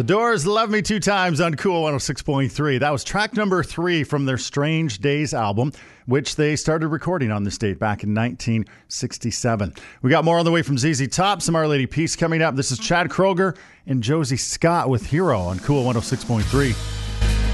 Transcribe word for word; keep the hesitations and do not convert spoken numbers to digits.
The Doors, Love Me Two Times on Cool one oh six point three. That was track number three from their Strange Days album, which they started recording on this date back in nineteen sixty-seven. We got more on the way from Z Z Top, some Our Lady Peace coming up. This is Chad Kroger and Josie Scott with Hero on Cool one oh six point three.